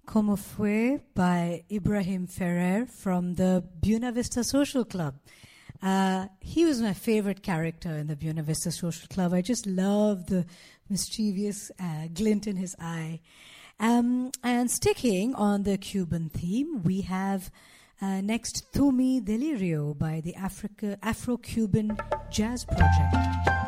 Como Fue by Ibrahim Ferrer from the Buena Vista Social Club. He was my favorite character in the Buena Vista Social Club. I just love the mischievous glint in his eye. And sticking on the Cuban theme, we have next Tu Mi Delirio by the Afro-Cuban Jazz Project.